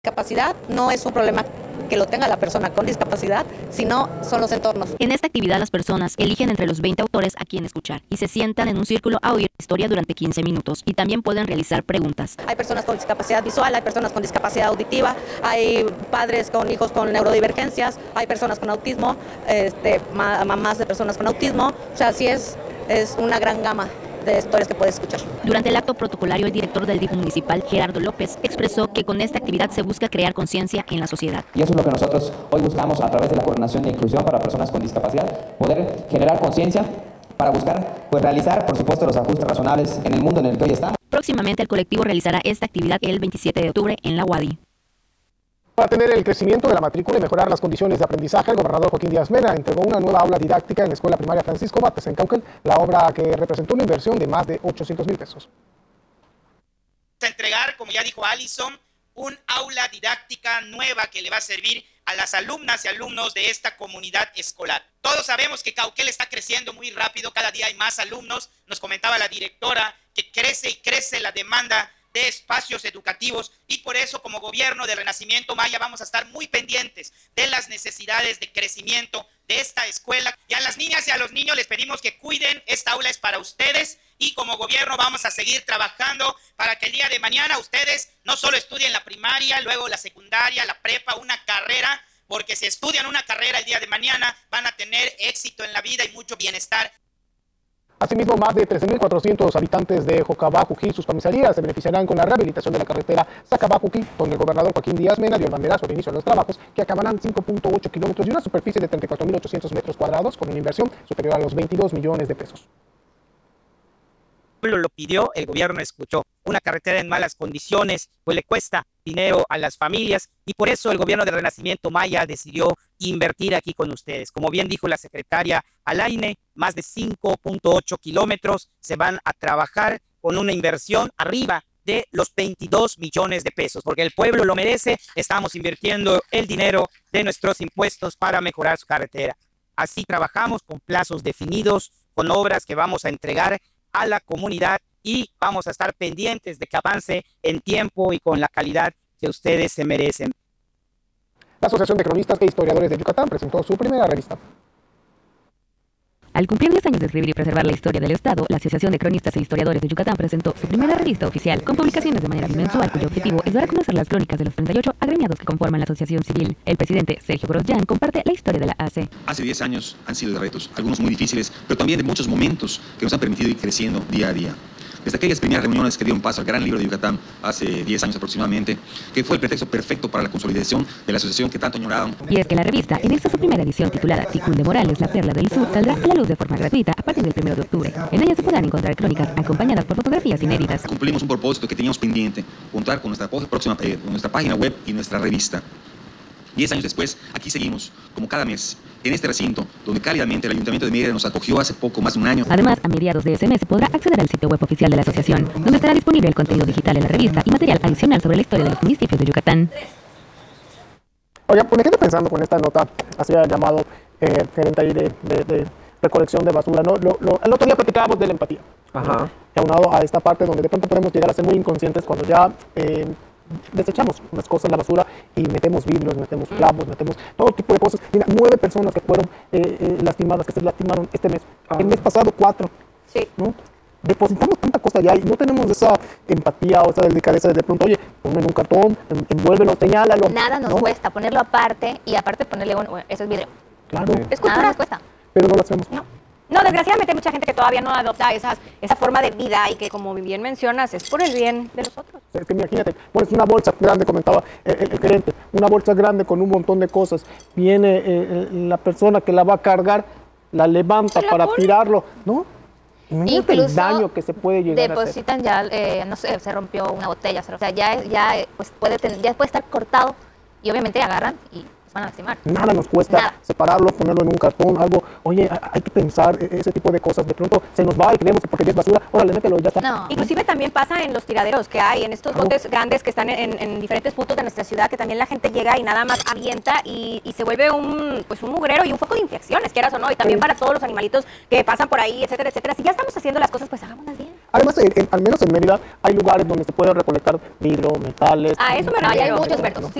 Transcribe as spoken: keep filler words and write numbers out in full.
Discapacidad no es un problema que lo tenga la persona con discapacidad, sino son los entornos. En esta actividad las personas eligen entre los veinte autores a quien escuchar y se sientan en un círculo a oír historia durante quince minutos y también pueden realizar preguntas. Hay personas con discapacidad visual, hay personas con discapacidad auditiva, hay padres con hijos con neurodivergencias, hay personas con autismo, este, mamás de personas con autismo, o sea, sí es, es una gran gama de historias que puedes escuchar. Durante el acto protocolario, el director del D I F municipal, Gerardo López, expresó que con esta actividad se busca crear conciencia en la sociedad. Y eso es lo que nosotros hoy buscamos a través de la coordinación de inclusión para personas con discapacidad, poder generar conciencia para buscar, pues realizar, por supuesto, los ajustes razonables en el mundo en el que hoy estamos. Próximamente el colectivo realizará esta actividad el veintisiete de octubre en la U A D I. Para tener el crecimiento de la matrícula y mejorar las condiciones de aprendizaje, el gobernador Joaquín Díaz Mena entregó una nueva aula didáctica en la Escuela Primaria Francisco Bates en Cauquel, la obra que representó una inversión de más de ochocientos mil pesos. A entregar, como ya dijo Alison, un aula didáctica nueva que le va a servir a las alumnas y alumnos de esta comunidad escolar. Todos sabemos que Cauquel está creciendo muy rápido, cada día hay más alumnos. Nos comentaba la directora que crece y crece la demanda de espacios educativos y por eso como gobierno de Renacimiento Maya vamos a estar muy pendientes de las necesidades de crecimiento de esta escuela. Y a las niñas y a los niños les pedimos que cuiden, esta aula es para ustedes y como gobierno vamos a seguir trabajando para que el día de mañana ustedes no solo estudien la primaria, luego la secundaria, la prepa, una carrera, porque si estudian una carrera el día de mañana van a tener éxito en la vida y mucho bienestar. Asimismo, más de trece mil cuatrocientos habitantes de Jocabá, Juquí y sus comisarías se beneficiarán con la rehabilitación de la carretera Zacabá-Juquí, donde el gobernador Joaquín Díaz Mena dio el banderazo de inicio de los trabajos, que acabarán cinco punto ocho kilómetros y una superficie de treinta y cuatro mil ochocientos metros cuadrados, con una inversión superior a los veintidós millones de pesos. El pueblo lo pidió, el gobierno escuchó. Una carretera en malas condiciones, pues le cuesta dinero a las familias y por eso el gobierno de Renacimiento Maya decidió invertir aquí con ustedes. Como bien dijo la secretaria Alaine, más de cinco punto ocho kilómetros se van a trabajar con una inversión arriba de los veintidós millones de pesos, porque el pueblo lo merece. Estamos invirtiendo el dinero de nuestros impuestos para mejorar su carretera. Así trabajamos con plazos definidos, con obras que vamos a entregar a la comunidad y vamos a estar pendientes de que avance en tiempo y con la calidad que ustedes se merecen. La Asociación de Cronistas e Historiadores de Yucatán presentó su primera revista. Al cumplir diez años de escribir y preservar la historia del Estado, la Asociación de Cronistas e Historiadores de Yucatán presentó su primera revista oficial, con publicaciones de manera bimensual, cuyo objetivo es dar a conocer las crónicas de los treinta y ocho agremiados que conforman la asociación civil. El presidente Sergio Grosjean comparte la historia de la A C. Hace diez años han sido de retos, algunos muy difíciles, pero también de muchos momentos que nos han permitido ir creciendo día a día. Desde aquellas primeras reuniones que dieron paso al Gran Libro de Yucatán hace diez años aproximadamente, que fue el pretexto perfecto para la consolidación de la asociación que tanto añoraban. Y es que la revista, en esta su primera edición titulada Ticún de Morales, la perla del sur, saldrá a la luz de forma gratuita a partir del primero de octubre. En ella se podrán encontrar crónicas acompañadas por fotografías inéditas. Cumplimos un propósito que teníamos pendiente, contar con nuestra próxima, eh, con nuestra página web y nuestra revista. Diez años después, aquí seguimos, como cada mes, en este recinto, donde cálidamente el Ayuntamiento de Mérida nos acogió hace poco más de un año. Además, a mediados de ese mes se podrá acceder al sitio web oficial de la asociación, donde estará disponible el contenido digital de la revista y material adicional sobre la historia de los municipios de Yucatán. Oye, pues me quedé pensando con esta nota, hacía llamado eh, gerente ahí de, de, de recolección de basura, ¿no? Lo, lo, el otro día platicábamos de la empatía. Ajá. Y aunado a esta parte donde de pronto podemos llegar a ser muy inconscientes cuando ya eh, desechamos unas cosas en la basura y metemos vidrios, metemos clavos, metemos todo tipo de cosas. Mira, nueve personas que fueron eh, eh, lastimadas, que se lastimaron este mes. Ah. El mes pasado, cuatro. Sí. ¿No? Depositamos tanta cosa ya y no tenemos esa empatía o esa delicadeza de, de pronto, oye, ponme en un cartón, envuélvelo, señálalo. Nada nos ¿no? cuesta ponerlo aparte y aparte ponerle, bueno, eso es vidrio. Claro. Es cultura. Nada nos cuesta. Pero no lo hacemos. No. No, desgraciadamente hay mucha gente que todavía no adopta esas, esa forma de vida y que, como bien mencionas, es por el bien de los otros. Es que imagínate, pones una bolsa grande, comentaba el, el, el gerente, una bolsa grande con un montón de cosas. Viene eh, la persona que la va a cargar, la levanta para pone? tirarlo, ¿no? Imagínate el daño que se puede llegar depositan a hacer. ya, eh, no sé, se rompió una botella, o sea, ya, ya, pues puede, ten, ya puede estar cortado y obviamente agarran y van a lastimar. Nada nos cuesta Nada. separarlo, ponerlo en un cartón, algo. Oye, hay que pensar ese tipo de cosas. De pronto se nos va y creemos que porque es basura, órale, mételo y ya está. No. Inclusive también pasa en los tiraderos que hay, en estos botes grandes que están en, en diferentes puntos de nuestra ciudad, que también la gente llega y nada más avienta y, y se vuelve un, pues un mugrero y un foco de infecciones, quieras o no, y también sí. para todos los animalitos que pasan por ahí, etcétera, etcétera. Si ya estamos haciendo las cosas, pues hagámoslas bien. Además, en- en- al menos en Mérida hay lugares donde se puede recolectar vidrio, metales. A eso me y- refiero. y- Hay muchos, ¿no? Berto.